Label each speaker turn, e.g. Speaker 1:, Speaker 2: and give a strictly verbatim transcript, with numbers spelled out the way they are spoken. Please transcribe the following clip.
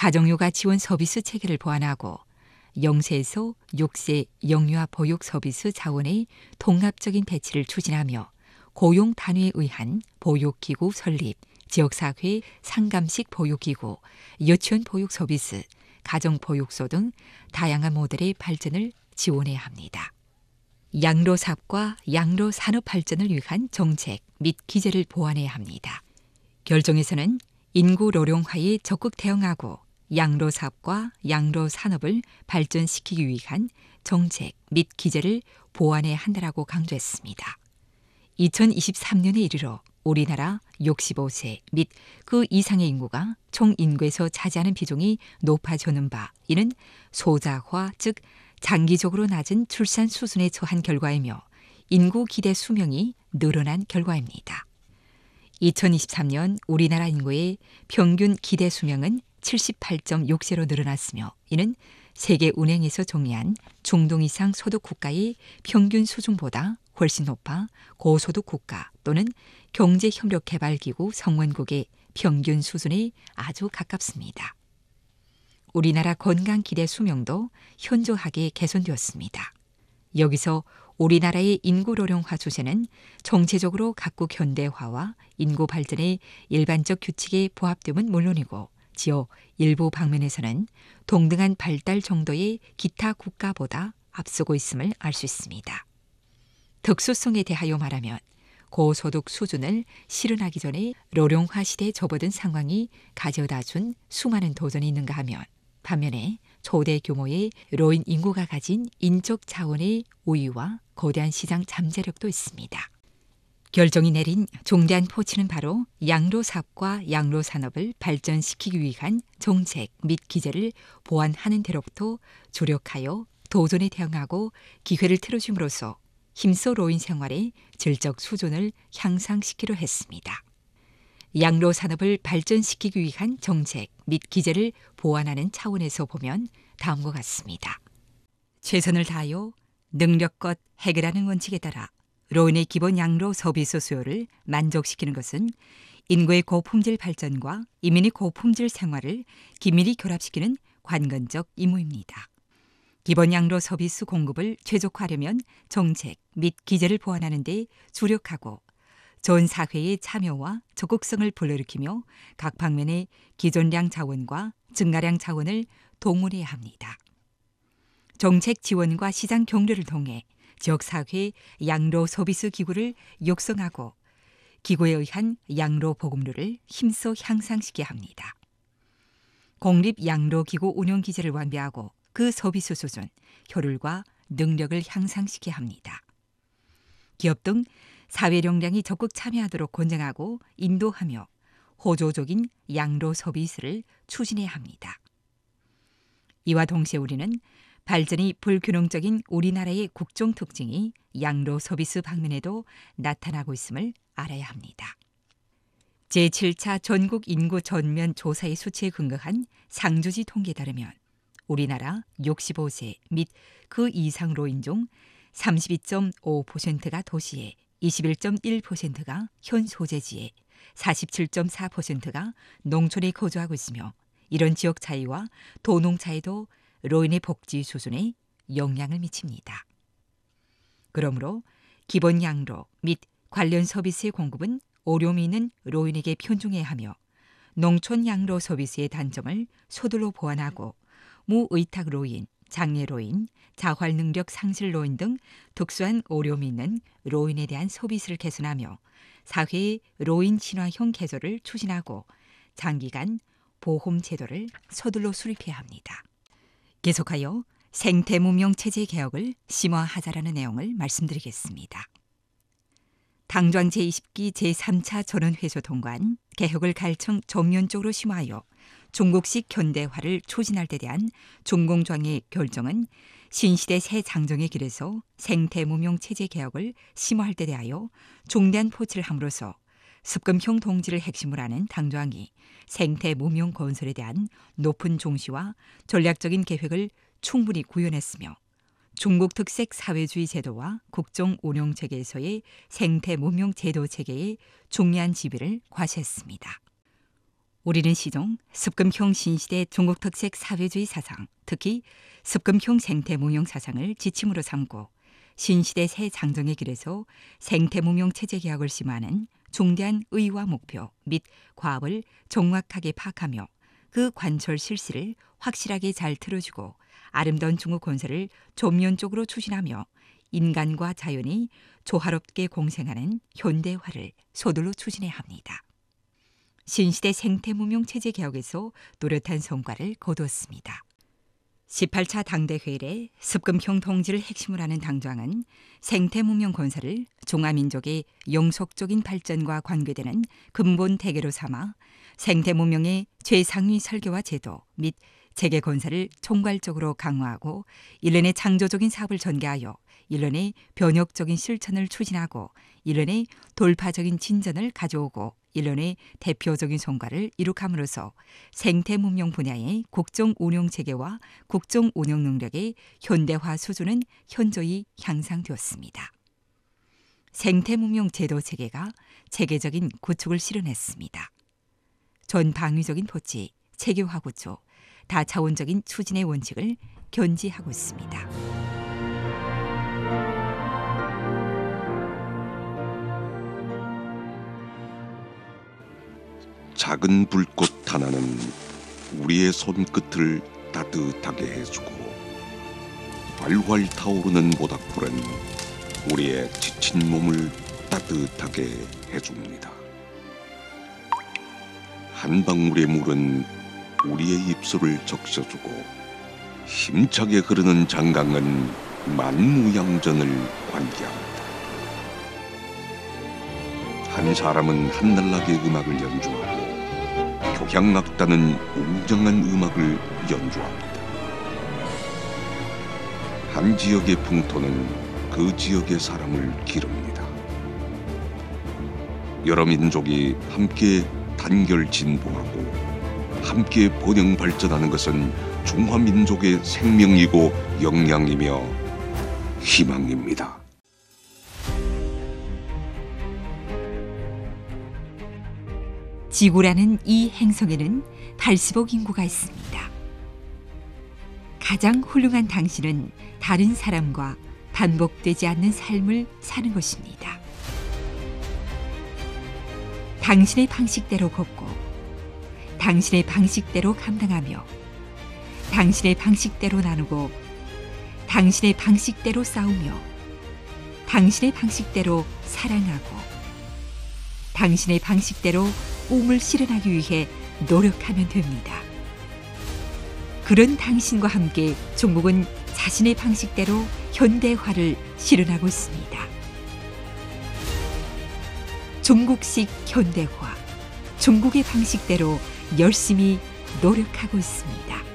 Speaker 1: 가정육아 지원 서비스 체계를 보완하고 영세에서 육 세 영유아 보육 서비스 자원의 통합적인 배치를 추진하며 고용 단위에 의한 보육기구 설립, 지역사회 상감식 보육기구, 유치원 보육 서비스, 가정보육소 등 다양한 모델의 발전을 지원해야 합니다. 양로사업과 양로산업 발전을 위한 정책 및 기제를 보완해야 합니다. 결정에서는 인구 노령화에 적극 대응하고 양로사업과 양로산업을 발전시키기 위한 정책 및 기제를 보완해야 한다라고 강조했습니다. 이천이십삼 년에 이르러 우리나라 육십오 세 및 그 이상의 인구가 총 인구에서 차지하는 비중이 높아지는 바, 이는 소자화, 즉 장기적으로 낮은 출산 수준에 처한 결과이며 인구 기대 수명이 늘어난 결과입니다. 이천이십삼 년 우리나라 인구의 평균 기대 수명은 칠십팔 점 육 세로 늘어났으며 이는 세계은행에서 정리한 중등 이상 소득 국가의 평균 수준보다 훨씬 높아 고소득 국가 또는 경제협력개발기구 성원국의 평균 수준에 아주 가깝습니다. 우리나라 건강기대 수명도 현저하게 개선되었습니다. 여기서 우리나라의 인구노령화 추세는 정체적으로 각국 현대화와 인구 발전의 일반적 규칙에 부합됨은 물론이고 지어 일부 방면에서는 동등한 발달 정도의 기타 국가보다 앞서고 있음을 알 수 있습니다. 특수성에 대하여 말하면 고소득 수준을 실현하기 전에 노령화 시대에 접어든 상황이 가져다 준 수많은 도전이 있는가 하면 반면에 초대 규모의 노인 인구가 가진 인적 자원의 우위와 거대한 시장 잠재력도 있습니다. 결정이 내린 중대한 포치는 바로 양로사업과 양로산업을 발전시키기 위한 정책 및 기제를 보완하는 데로부터 주력하여 도전에 대응하고 기회를 틀어줌으로써 힘써 노인 생활의 질적 수준을 향상시키려 했습니다. 양로산업을 발전시키기 위한 정책 및 기제를 보완하는 차원에서 보면 다음과 같습니다. 최선을 다하여 능력껏 해결하는 원칙에 따라 노인의 기본 양로 서비스 수요를 만족시키는 것은 인구의 고품질 발전과 이민의 고품질 생활을 긴밀히 결합시키는 관건적 임무입니다. 기본 양로 서비스 공급을 최적화하려면 정책 및 기제를 보완하는 데 주력하고 전 사회의 참여와 적극성을 불러일으키며 각 방면의 기존량 자원과 증가량 자원을 동원해야 합니다. 정책 지원과 시장 경로를 통해 지역사회 양로 서비스 기구를 육성하고 기구에 의한 양로 보급률을 힘써 향상시켜야 합니다. 공립 양로 기구 운영 기제를 완비하고 그 서비스 수준, 효율과 능력을 향상시켜야 합니다. 기업 등 사회 역량이 적극 참여하도록 권장하고 인도하며 호조적인 양로 서비스를 추진해야 합니다. 이와 동시에 우리는 발전이 불균형적인 우리나라의 국정 특징이 양로 서비스 방면에도 나타나고 있음을 알아야 합니다. 제칠 차 전국 인구 전면 조사의 수치에 근거한 상주지 통계에 따르면 우리나라 육십오 세 및 그 이상 노인 중 삼십이 점 오 퍼센트가 도시에, 이십일 점 일 퍼센트가 현 소재지에, 사십칠 점 사 퍼센트가 농촌에 거주하고 있으며 이런 지역 차이와 도농 차이도 노인의 복지 수준에 영향을 미칩니다. 그러므로 기본 양로 및 관련 서비스의 공급은 어려움이 있는 노인에게 편중해야 하며 농촌 양로 서비스의 단점을 서둘러 보완하고 무의탁 노인, 장애 노인, 자활 능력 상실 노인 등 특수한 어려움이 있는 노인에 대한 서비스를 개선하며 사회의 노인 친화형 개조를 추진하고 장기간 보험 제도를 서둘러 수립해야 합니다. 계속하여 생태문명체제 개혁을 심화하자라는 내용을 말씀드리겠습니다. 당좌 제이십 기 제삼 차 전원회의소 통과한 개혁을 갈청 전면적으로 심화하여 중국식 현대화를 추진할 데 대한 중공정의 결정은 신시대 새 장정의 길에서 생태문명체제 개혁을 심화할 데 대하여 중대한 포치를 함으로써 습금형 동지를 핵심으로 하는 당조항이 생태문명 건설에 대한 높은 중시와 전략적인 계획을 충분히 구현했으며 중국 특색 사회주의 제도와 국정 운영 체계에서의 생태문명 제도 체계의 중요한 지위를 과시했습니다. 우리는 시종 습금형 신시대 중국 특색 사회주의 사상, 특히 습금형 생태무명 사상을 지침으로 삼고 신시대 새 장정의 길에서 생태무명 체제 개혁을 심화하는 중대한 의와 목표 및 과업을 정확하게 파악하며 그 관철 실시를 확실하게 잘 틀어주고 아름다운 중국 건설을 전면적으로 추진하며 인간과 자연이 조화롭게 공생하는 현대화를 서둘러 추진해야 합니다. 신시대 생태무명 체제 개혁에서 뚜렷한 성과를 거두었습니다. 십팔 차 당대회의에 습금형 통지를 핵심으로 하는 당정은 생태무명 건설을 종아민족의 영속적인 발전과 관계되는 근본 대계로 삼아 생태무명의 최상위 설계와 제도 및 체계 건설을 총괄적으로 강화하고 일련의 창조적인 사업을 전개하여 일련의 변혁적인 실천을 추진하고 일련의 돌파적인 진전을 가져오고 일련의 대표적인 성과를 이룩함으로써 생태문명 분야의 국정 운영 체계와 국정 운영 능력의 현대화 수준은 현저히 향상되었습니다. 생태문명 제도 체계가 체계적인 구축을 실현했습니다. 전방위적인 토지, 체계화 구조, 다차원적인 추진의 원칙을 견지하고 있습니다.
Speaker 2: 작은 불꽃 하나는 우리의 손끝을 따뜻하게 해주고 활활 타오르는 모닥불은 우리의 지친 몸을 따뜻하게 해줍니다. 한 방울의 물은 우리의 입술을 적셔주고 힘차게 흐르는 장강은 만무양전을 관계합니다. 한 사람은 한날나게 음악을 연주하고 교향악단은 웅장한 음악을 연주합니다. 한 지역의 풍토는 그 지역의 사람을 기릅니다. 여러 민족이 함께 단결 진보하고 함께 번영 발전하는 것은 중화민족의 생명이고 역량이며 희망입니다.
Speaker 1: 지구라는 이 행성에는 팔십억 인구가 있습니다. 가장 훌륭한 당신은 다른 사람과 반복되지 않는 삶을 사는 것입니다. 당신의 방식대로 걷고 당신의 방식대로 감당하며 당신의 방식대로 나누고 당신의 방식대로 싸우며 당신의 방식대로 사랑하고 당신의 방식대로 꿈을 실현하기 위해 노력하면 됩니다. 그런 당신과 함께 중국은 자신의 방식대로 현대화를 실현하고 있습니다. 중국식 현대화, 중국의 방식대로 열심히 노력하고 있습니다.